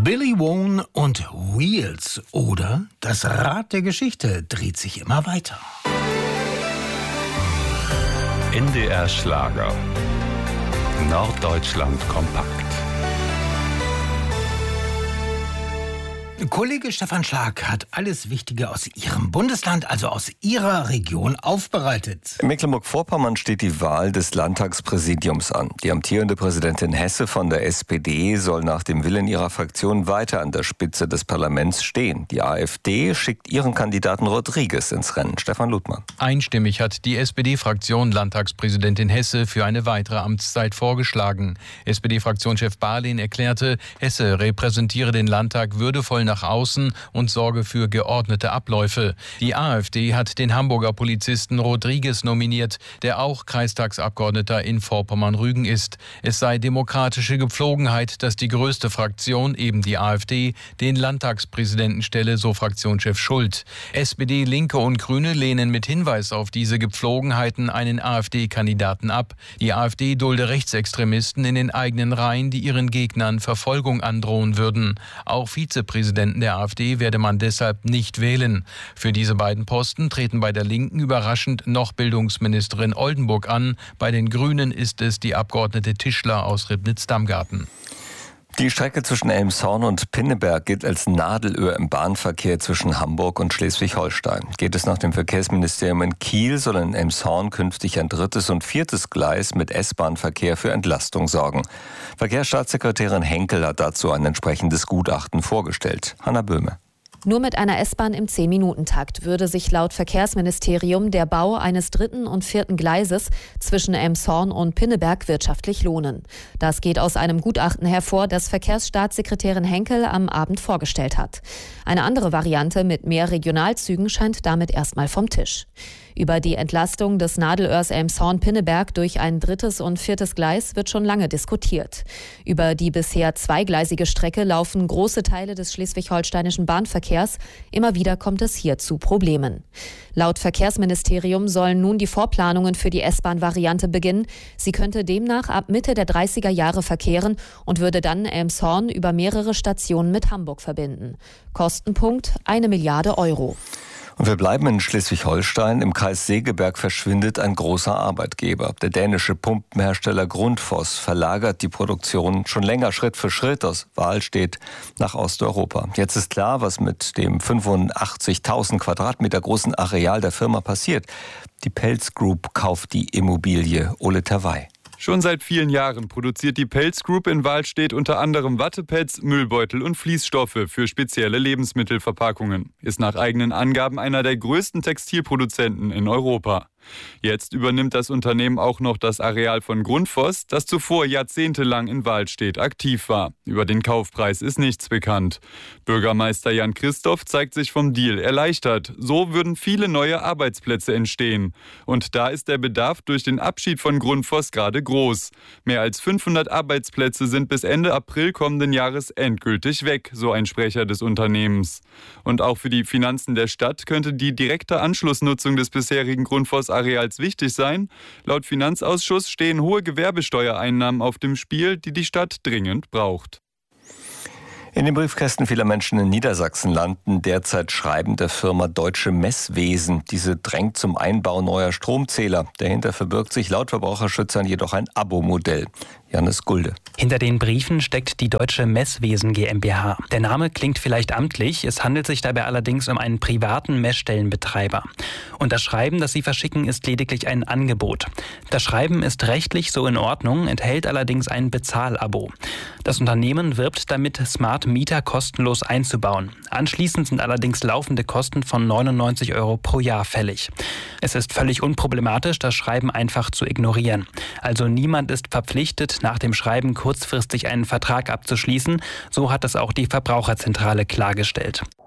Billy Wone und Wheels oder das Rad der Geschichte dreht sich immer weiter. NDR Schlager. Norddeutschland kompakt. Kollege Stefan Schlag hat alles Wichtige aus Ihrem Bundesland, also aus Ihrer Region, aufbereitet. In Mecklenburg-Vorpommern steht die Wahl des Landtagspräsidiums an. Die amtierende Präsidentin Hesse von der SPD soll nach dem Willen ihrer Fraktion weiter an der Spitze des Parlaments stehen. Die AfD schickt ihren Kandidaten Rodriguez ins Rennen. Stefan Ludmann. Einstimmig hat die SPD-Fraktion Landtagspräsidentin Hesse für eine weitere Amtszeit vorgeschlagen. SPD-Fraktionschef Barlin erklärte, Hesse repräsentiere den Landtag würdevoll nach außen und sorge für geordnete Abläufe. Die AfD hat den Hamburger Polizisten Rodriguez nominiert, der auch Kreistagsabgeordneter in Vorpommern-Rügen ist. Es sei demokratische Gepflogenheit, dass die größte Fraktion, eben die AfD, den Landtagspräsidenten stelle, so Fraktionschef Schult. SPD, Linke und Grüne lehnen mit Hinweis auf diese Gepflogenheiten einen AfD-Kandidaten ab. Die AfD dulde Rechtsextremisten in den eigenen Reihen, die ihren Gegnern Verfolgung androhen würden. Auch Vizepräsidenten der AfD werde man deshalb nicht wählen. Für diese beiden Posten treten bei der Linken überraschend noch Bildungsministerin Oldenburg an. Bei den Grünen ist es die Abgeordnete Tischler aus Ribnitz-Damgarten. Die Strecke zwischen Elmshorn und Pinneberg gilt als Nadelöhr im Bahnverkehr zwischen Hamburg und Schleswig-Holstein. Geht es nach dem Verkehrsministerium in Kiel, soll in Elmshorn künftig ein 3. und 4. Gleis mit S-Bahn-Verkehr für Entlastung sorgen. Verkehrsstaatssekretärin Henkel hat dazu ein entsprechendes Gutachten vorgestellt. Hanna Böhme. Nur mit einer S-Bahn im 10-Minuten-Takt würde sich laut Verkehrsministerium der Bau eines 3. und 4. Gleises zwischen Elmshorn und Pinneberg wirtschaftlich lohnen. Das geht aus einem Gutachten hervor, das Verkehrsstaatssekretärin Henkel am Abend vorgestellt hat. Eine andere Variante mit mehr Regionalzügen scheint damit erstmal vom Tisch. Über die Entlastung des Nadelöhrs Elmshorn-Pinneberg durch ein 3. und 4. Gleis wird schon lange diskutiert. Über die bisher zweigleisige Strecke laufen große Teile des schleswig-holsteinischen Bahnverkehrs. Immer wieder kommt es hier zu Problemen. Laut Verkehrsministerium sollen nun die Vorplanungen für die S-Bahn-Variante beginnen. Sie könnte demnach ab Mitte der 30er Jahre verkehren und würde dann Elmshorn über mehrere Stationen mit Hamburg verbinden. Kostenpunkt 1 Milliarde Euro. Und wir bleiben in Schleswig-Holstein. Im Kreis Segeberg verschwindet ein großer Arbeitgeber. Der dänische Pumpenhersteller Grundfos verlagert die Produktion schon länger Schritt für Schritt aus Wahlstedt nach Osteuropa. Jetzt ist klar, was mit dem 85.000 Quadratmeter großen Areal der Firma passiert. Die Pelz Group kauft die Immobilie. Ole Terwey. Schon seit vielen Jahren produziert die Pelz Group in Wahlstedt unter anderem Wattepads, Müllbeutel und Fließstoffe für spezielle Lebensmittelverpackungen. Ist nach eigenen Angaben einer der größten Textilproduzenten in Europa. Jetzt übernimmt das Unternehmen auch noch das Areal von Grundfos, das zuvor jahrzehntelang in Wahlstedt aktiv war. Über den Kaufpreis ist nichts bekannt. Bürgermeister Jan Christoph zeigt sich vom Deal erleichtert. So würden viele neue Arbeitsplätze entstehen. Und da ist der Bedarf durch den Abschied von Grundfos gerade groß. Mehr als 500 Arbeitsplätze sind bis Ende April kommenden Jahres endgültig weg, so ein Sprecher des Unternehmens. Und auch für die Finanzen der Stadt könnte die direkte Anschlussnutzung des bisherigen Grundfos-Areals wichtig sein. Laut Finanzausschuss stehen hohe Gewerbesteuereinnahmen auf dem Spiel, die die Stadt dringend braucht. In den Briefkästen vieler Menschen in Niedersachsen landen derzeit Schreiben der Firma Deutsche Messwesen. Diese drängt zum Einbau neuer Stromzähler. Dahinter verbirgt sich laut Verbraucherschützern jedoch ein Abo-Modell. Janis Gulde. Hinter den Briefen steckt die Deutsche Messwesen GmbH. Der Name klingt vielleicht amtlich, es handelt sich dabei allerdings um einen privaten Messstellenbetreiber. Und das Schreiben, das sie verschicken, ist lediglich ein Angebot. Das Schreiben ist rechtlich so in Ordnung, enthält allerdings ein Bezahlabo. Das Unternehmen wirbt damit, Smart Meter kostenlos einzubauen. Anschließend sind allerdings laufende Kosten von 99 € pro Jahr fällig. Es ist völlig unproblematisch, das Schreiben einfach zu ignorieren. Also niemand ist verpflichtet, nach dem Schreiben kurzfristig einen Vertrag abzuschließen. So hat es auch die Verbraucherzentrale klargestellt.